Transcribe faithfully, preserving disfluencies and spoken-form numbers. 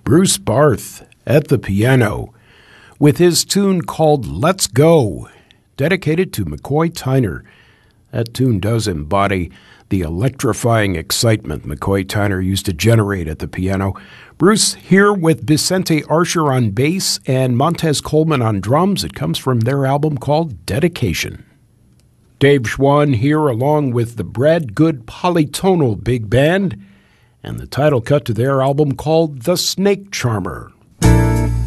Bruce Barth at the piano with his tune called Let's Go, dedicated to McCoy Tyner. That tune does embody the electrifying excitement McCoy Tyner used to generate at the piano. Bruce here with Vicente Archer on bass and Montez Coleman on drums. It comes from their album called Dedication. Dave Schwann here along with the Brad Good Polytonal Big Band and the title cut to their album called The Snake Charmer.